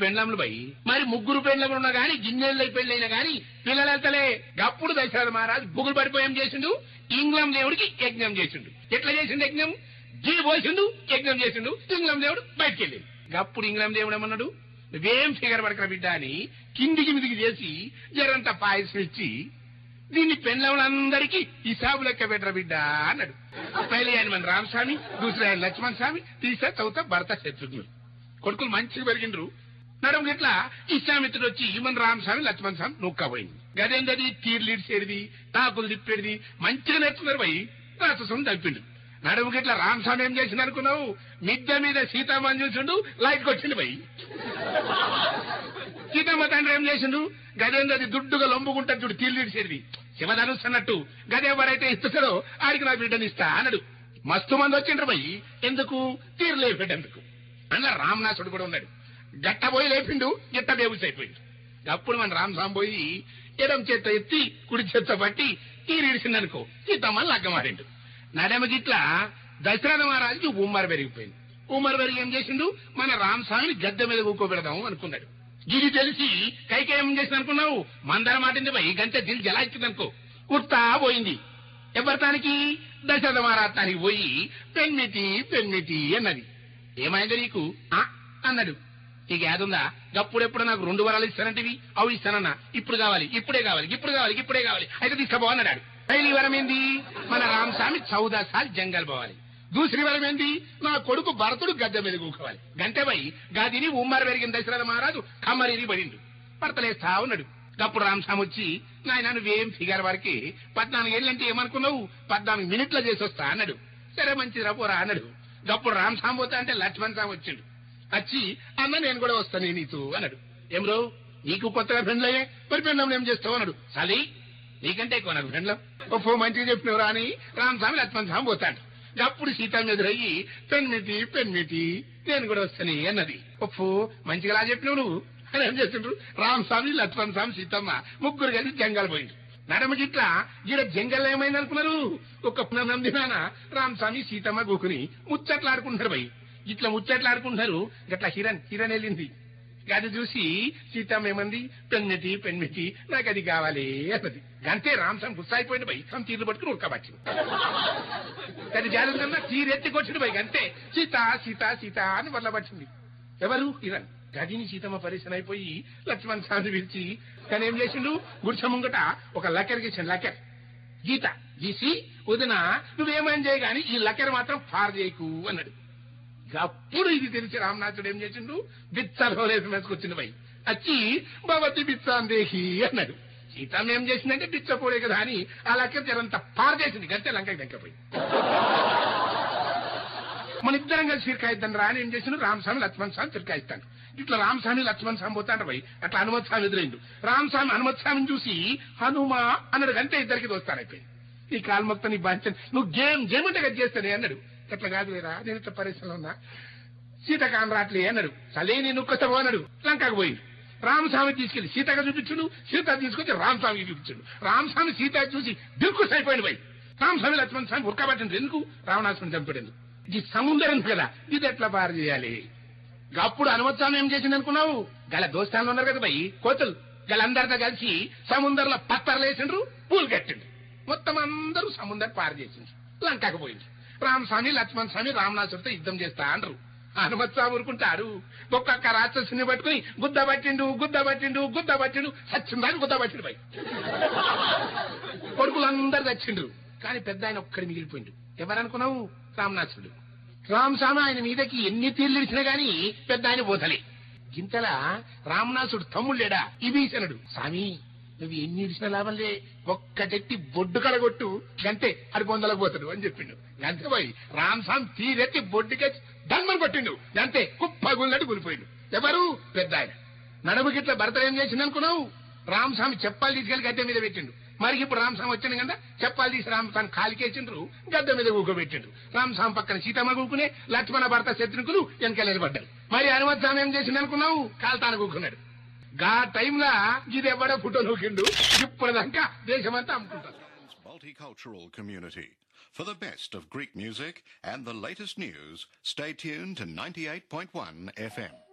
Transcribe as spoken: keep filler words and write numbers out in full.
పెండ్లంలు పోయి మరి ముగ్గురు పెండ్లములు ఉన్నా గాని గిన్నెళ్ళై పెళ్ళైనా గాని పిల్లలు వెళ్తలే గప్పుడు దశరథ మహారాజు బుగులు పడిపోయాం చేసిండు ఇంగ్లం దేవుడికి యజ్ఞం చేసిండు ఎట్లా చేసిండు యజ్ఞం జీ పోసిండు యజ్ఞం చేసిండు ఇంగ్లం దేవుడు బయటికి వెళ్ళిండు గప్పుడు ఇంగ్లం దేవుడు ఏమన్నాడు నువ్వేం ఫిగర్ పడకర బిడ్డ అని కిందికి మిదికి చేసి జరంత పాయసం ఇచ్చి దీన్ని పెండ్లములందరికీ హిసాబు లెక్క పెట్టర బిడ్డ అన్నాడు పైలే ఆయన మన రామస్వామి దూసరా ఆయన లక్ష్మణ్ స్వామి తీసా చౌత భర్త శత్రుఘ్నుడు కొడుకులు మంచిగా పెరిగిండ్రు నడుము గిట్లా ఇస్లామిత్రుడు వచ్చి మన రామస్వామి లక్ష్మణ్ స్వామి నూక్కపోయింది గదేందది తీర్లిడిసేది తాకులు తిప్పేది మంచిగా నేర్చుకున్నారు పోయి రాక్షసం తప్పిండు నడుము గిట్లా రామస్వామి ఏం చేసింది అనుకున్నావు మిద్దె మీద సీతామ్మని చూసిండు లైట్ కొట్టిండు పోయి సీతమ్మ తండ్రి ఏం చేసిండు గదేందది దుడ్డుగా లొంపుకుంటాడు చూడు తీర్లిడిసేది శివధనుస్సు అన్నట్టు గదెవరైతే ఇస్తాడో ఆడికి నా బిడ్డని ఇస్తా అన్నాడు మస్తు మంది వచ్చిండ్రు పోయి ఎందుకు తీరు లేపేటందుకు అన్న రామనాథుడు కూడా ఉన్నాడు గట్ట పోయి లేపిండు గిట్ట బేబుస్ అయిపోయింది అప్పుడు మన రామస్వామి పోయి ఎడం చేత ఎత్తి కుడి చేత పట్టి తీరిడిసిందనుకో సీతమ్మని లగ్గమారిండు నడమ గిట్ల దశరథ మహారాజుకి ఉమ్మర పెరిగిపోయింది ఉమ్మర పెరిగి ఏం చేసిండు మన రామస్వామిని గద్దె మీద కూకోబెడదాము అనుకున్నాడు ఇది తెలిసి కైకే ఏం చేసింది అనుకున్నావు మందర మాటింది పోయి గంట దిల్ జలా ఇచ్చింది అనుకో కుర్తా పోయింది ఎవరితానికి దశరథ మహారాజానికి పోయి పెన్మిటి పెన్మిటి అన్నది ఏమైంది నీకు అన్నాడు నీకు ఏదుందా గప్పుడెప్పుడు నాకు రెండు వరాలు ఇస్తానంటివి అవి ఇస్తానన్నా ఇప్పుడు కావాలి ఇప్పుడే కావాలి ఇప్పుడు కావాలి ఇప్పుడే కావాలి అయితే తీసుకోబో అన్నాడు పైలి వరం ఏంది మన రామస్వామి చౌదా సార్లు జంగల్ పోవాలి దూసరి వరం ఏంది నా కొడుకు భరతుడు గద్దె మీద కూకోవాలి గంటెపై గాదిని ఉమ్మర పెరిగిన దశరథ మహారాజు కమ్మరిని పడిండు భర్తలేస్తా ఉన్నాడు గప్పుడు రామస్వామి వచ్చి నాయన నువ్వేం ఫిగర్ వరకి పద్నాలుగు ఏళ్ళంటే ఏమనుకున్నావు పద్నాలుగు మినిట్ల చేసి వస్తా అన్నాడు సరే మంచిది రాపోరా అన్నాడు గప్పుడు రామస్వామి పోతా అంటే లక్ష్మణ్ స్వామి వచ్చిండు వచ్చి అన్న నేను కూడా వస్తాను నీతో అన్నాడు ఏమ్రో నీకు కొత్తగా ఫ్రెండ్లయ్యే మరి ఫ్రెండ్లం ఏం చేస్తావు అన్నాడు సలి నీకంటే ఎక్కువ నాకు ఫ్రెండ్లం ఓ మంచిగా చెప్పినవరా అని రామస్వామి లక్ష్మణ్ స్వామి పోతాడు అప్పుడు సీతమ్మ ఎదురయ్యి పెన్మిటి పెన్మిటి నేను కూడా వస్తాను అన్నది ఒప్పు మంచిగా చెప్పినవు నువ్వు అని ఏం చేస్తుండ్రు రామస్వామి లక్ష్మణ్ స్వామి సీతమ్మ ముగ్గురు కలిసి జంగల్ పోయిండు నడమ గిట్లా ఈడ జంగల్ ఏమైంది అనుకున్నారు ఒక నందినాన రామస్వామి సీతమ్మ గోకుని ముచ్చట్లాడుకుంటారు పోయి ఇట్లా ముచ్చట్లాడుకుంటారు గట్లా హిరణ్ హిరణ్ వెళ్ళింది అది చూసి సీతమ్మ ఏమంది పెన్మిటి పెన్మిటి నాకు అది కావాలి అన్నది గంతే రామస్వామి గుర్సాయిపోయింది పోయి సమ్ తీర్లు పట్టుకుని ఉడకబచ్చింది అది జాగ్రత్త తీరెత్తి కొట్టింది పోయి గంతే సీత సీత సీత అని వల్ల పట్టింది ఎవరు హిరణ్ గదిని సీతమ్మ పరిశ్రమ అయిపోయి లక్ష్మణ్ స్వామి పిలిచి కానీ ఏం చేసిండు గుడిసె ముంగట ఒక లకెర్ గీసాడు లకెర్ గీత గీసి వదిన నువ్వేమని చేయగాని ఈ లకెర్ మాత్రం ఫార్ చేయకు అన్నాడు అప్పుడు ఇది తెలిసి రామనాథుడు ఏం చేసిండు బిత్సాలో వేసుకొచ్చింది పోయి వచ్చి భవతి బిత్సాందేహి అన్నాడు సీతమ్మ ఏం చేసిందంటే బిచ్చపోలే కదా అని ఆ లకెర్ జరంతా పార్ చేసింది గంటే లంకకి దగ్గరపోయి మన ఇద్దరం కలిసి ఫిర్కాయిద్దాం రాని ఏం చేసిండు రామస్వామి లక్ష్మణ్ స్వామి ఫిర్కాయిస్తాను ఇట్లా రామస్వామి లక్ష్మణ్ స్వామి పోతాడు పోయి అట్లా హనుమత్ స్వామి ఎదురైండు రామస్వామి హనుమత్ స్వామిని చూసి హనుమా అన్నాడు గంటే ఇద్దరికి దోస్తారైపోయింది ఈ కాల్మొక్త నీ బాధ్యత నువ్వు గేమ్ గేమ్ అంటే గది చేస్తానే అన్నాడు ఎట్లా కాదు లేరా నేను ఇట్లా పరిశ్రమలో ఉన్నా సీతకాన్ రాట్లే అన్నాడు సలే నేను కొత్తగా అన్నాడు లంకకు పోయిండు రామస్వామి తీసుకెళ్లి సీతగా చూపించుడు సీత తీసుకొచ్చి రామస్వామికి చూపించుడు రామస్వామి సీత చూసి దిల్కుస్ అయిపోయింది పోయి రామస్వామి లక్ష్మణ్ స్వామి ఉరకబట్టింది ఎందుకు రావణాసుని చంపేందుకు ఇది సముద్రం కదా ఇది ఎట్లా పారు చేయాలి అప్పుడు హనుమత్స్వామి ఏం చేసింది అనుకున్నావు గల దోస్తాన్లు ఉన్నారు కదా భయ్ కోతలు గలందరితో కలిసి సముద్రంలో పత్తర్లు వేసిండ్రు పూలు కట్టిండ్రు మొత్తం అందరూ సముద్రం పారు చేసిండ్రు లంకకు పోయిండ్రు రామస్వామి లక్ష్మణ్ స్వామి రామనాథుడితో యుద్ధం చేస్తా అంటారు హనుమత్స్వామి ఊరుకుంటారు ఒక్కొక్క రాక్షసుని పట్టుకుని గుద్ద పట్టిండు గుద్ద పట్టిండు గుద్ద పట్టిండు సచ్చిందని గుద్ద పట్టిండు భయ్ కొడుకులందరూ చచ్చిండ్రు కానీ పెద్ద ఆయన ఒక్కడి మిగిలిపోయిండు ఎవరనుకున్నావు రామనాథుడు రామస్వామి ఆయన మీదకి ఎన్ని తీర్లు ఇచ్చినా గాని పెద్ద ఆయన పోతలే గింతల రామనాథుడు తమ్ముళ్ళేడా ఇభీషణుడు స్వామి నువ్వు ఎన్ని ఇచ్చిన లాభంలే ఒక్కటెత్తి బొడ్డు కడగొట్టు గంటే అది పొందలకు పోతాడు అని చెప్పిండు గంతే పోయి రామస్వామి తీరెత్తి బొడ్డుకెచ్చి ధన్మని కొట్టిండు గంతే కుప్పగుళ్ళట్టు కూలిపోయిండు ఎవరు పెద్ద ఆయన నడుము గిట్ల భర్త ఏం చేసింది అనుకున్నావు రామస్వామి చెప్పాలి తీసుకెళ్లి గద్దె మీద పెట్టిండు మరి ఇప్పుడు రామస్వామి వచ్చింది కదా చెప్పాలి తీసి రామస్వామి కాలికేసిండ్రు గద్దె మీద కూకోబెట్టిండు రామస్వామి పక్కన సీతమ్మ కూకునే లక్ష్మణ భర్త శత్రుకులు వెనక నిలబడ్డారు మరి హనుమత్ స్వామి ఏం చేసింది అనుకున్నావు కాల్తాన కూకున్నాడు గా టైంలా ఇది ఎవడో ఫోటో నూకిండు ఇప్పుడు దాకా దేశమంతా అమ్ముకుంటారు. Multicultural community. For the best of Greek music and the latest news, stay tuned to ninety-eight point one F M.